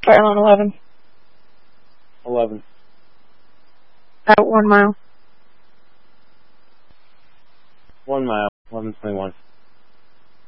fire on 11. 11. At 1 mile. 1 mile, 11:21.